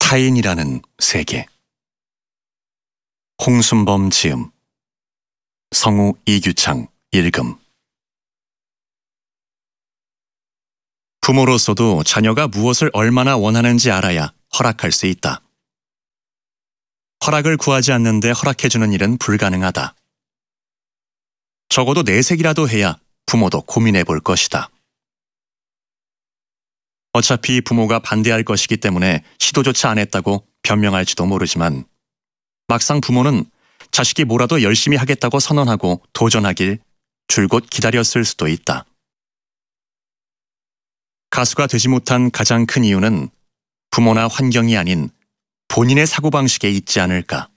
타인이라는 세계. 홍순범 지음, 성우 이규창 읽음. 부모로서도 자녀가 무엇을 얼마나 원하는지 알아야 허락할 수 있다. 허락을 구하지 않는데 허락해주는 일은 불가능하다. 적어도 내색이라도 해야 부모도 고민해 볼 것이다. 어차피 부모가 반대할 것이기 때문에 시도조차 안 했다고 변명할지도 모르지만 막상 부모는 자식이 뭐라도 열심히 하겠다고 선언하고 도전하길 줄곧 기다렸을 수도 있다. 가수가 되지 못한 가장 큰 이유는 부모나 환경이 아닌 본인의 사고방식에 있지 않을까.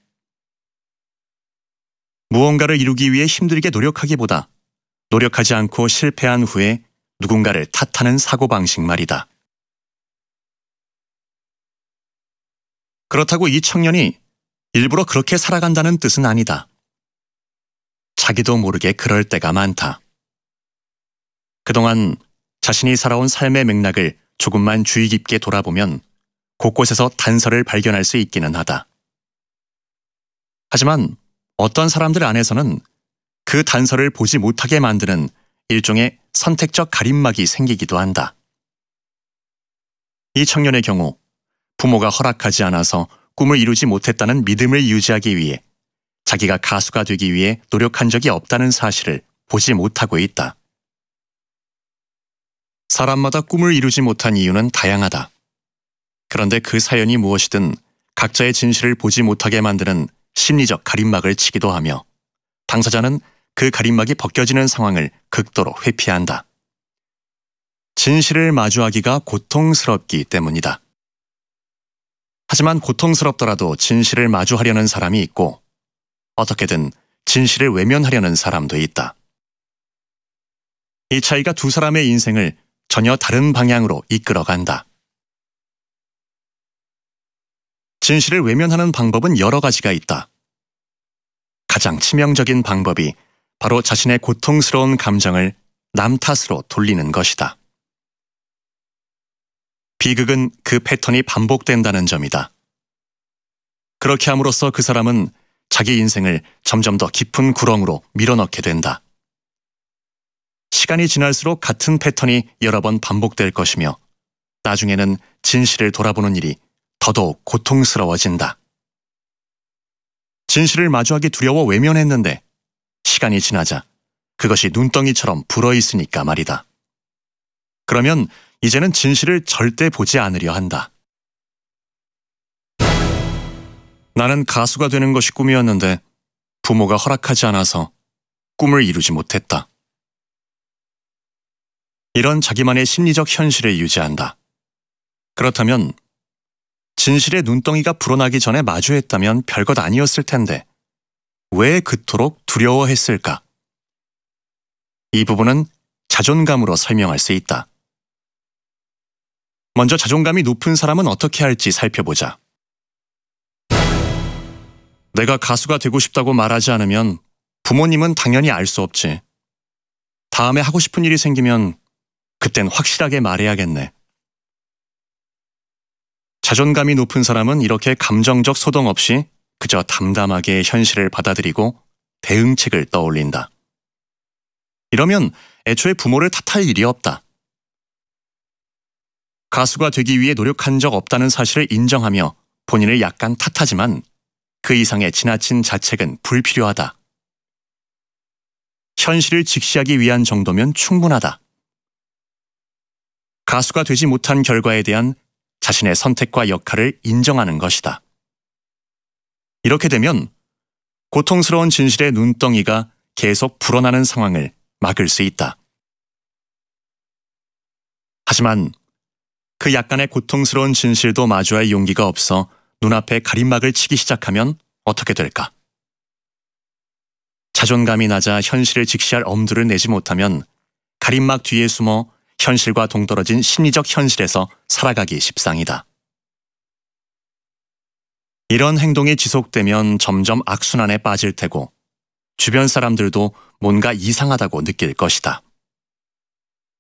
무언가를 이루기 위해 힘들게 노력하기보다 노력하지 않고 실패한 후에 누군가를 탓하는 사고방식 말이다. 그렇다고 이 청년이 일부러 그렇게 살아간다는 뜻은 아니다. 자기도 모르게 그럴 때가 많다. 그동안 자신이 살아온 삶의 맥락을 조금만 주의 깊게 돌아보면 곳곳에서 단서를 발견할 수 있기는 하다. 하지만 어떤 사람들 안에서는 그 단서를 보지 못하게 만드는 일종의 선택적 가림막이 생기기도 한다. 이 청년의 경우 부모가 허락하지 않아서 꿈을 이루지 못했다는 믿음을 유지하기 위해 자기가 가수가 되기 위해 노력한 적이 없다는 사실을 보지 못하고 있다. 사람마다 꿈을 이루지 못한 이유는 다양하다. 그런데 그 사연이 무엇이든 각자의 진실을 보지 못하게 만드는 심리적 가림막을 치기도 하며 당사자는 그 가림막이 벗겨지는 상황을 극도로 회피한다. 진실을 마주하기가 고통스럽기 때문이다. 하지만 고통스럽더라도 진실을 마주하려는 사람이 있고 어떻게든 진실을 외면하려는 사람도 있다. 이 차이가 두 사람의 인생을 전혀 다른 방향으로 이끌어간다. 진실을 외면하는 방법은 여러 가지가 있다. 가장 치명적인 방법이 바로 자신의 고통스러운 감정을 남 탓으로 돌리는 것이다. 비극은 그 패턴이 반복된다는 점이다. 그렇게 함으로써 그 사람은 자기 인생을 점점 더 깊은 구렁으로 밀어넣게 된다. 시간이 지날수록 같은 패턴이 여러 번 반복될 것이며 나중에는 진실을 돌아보는 일이 더더욱 고통스러워진다. 진실을 마주하기 두려워 외면했는데 시간이 지나자 그것이 눈덩이처럼 불어있으니까 말이다. 그러면 이제는 진실을 절대 보지 않으려 한다. 나는 가수가 되는 것이 꿈이었는데 부모가 허락하지 않아서 꿈을 이루지 못했다. 이런 자기만의 심리적 현실을 유지한다. 그렇다면 진실의 눈덩이가 불어나기 전에 마주했다면 별것 아니었을 텐데 왜 그토록 두려워했을까? 이 부분은 자존감으로 설명할 수 있다. 먼저 자존감이 높은 사람은 어떻게 할지 살펴보자. 내가 가수가 되고 싶다고 말하지 않으면 부모님은 당연히 알 수 없지. 다음에 하고 싶은 일이 생기면 그땐 확실하게 말해야겠네. 자존감이 높은 사람은 이렇게 감정적 소동 없이 그저 담담하게 현실을 받아들이고 대응책을 떠올린다. 이러면 애초에 부모를 탓할 일이 없다. 가수가 되기 위해 노력한 적 없다는 사실을 인정하며 본인을 약간 탓하지만 그 이상의 지나친 자책은 불필요하다. 현실을 직시하기 위한 정도면 충분하다. 가수가 되지 못한 결과에 대한 자신의 선택과 역할을 인정하는 것이다. 이렇게 되면 고통스러운 진실의 눈덩이가 계속 불어나는 상황을 막을 수 있다. 하지만 그 약간의 고통스러운 진실도 마주할 용기가 없어 눈앞에 가림막을 치기 시작하면 어떻게 될까? 자존감이 낮아 현실을 직시할 엄두를 내지 못하면 가림막 뒤에 숨어 현실과 동떨어진 심리적 현실에서 살아가기 십상이다. 이런 행동이 지속되면 점점 악순환에 빠질 테고 주변 사람들도 뭔가 이상하다고 느낄 것이다.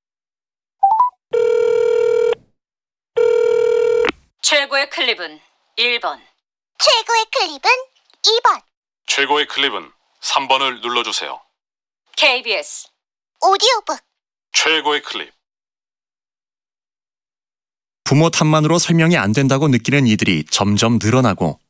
최고의 클립은 1번. 최고의 클립은 2번. 최고의 클립은 3번을 눌러주세요. KBS. 오디오북. 최고의 클립. 부모 탓만으로 설명이 안 된다고 느끼는 이들이 점점 늘어나고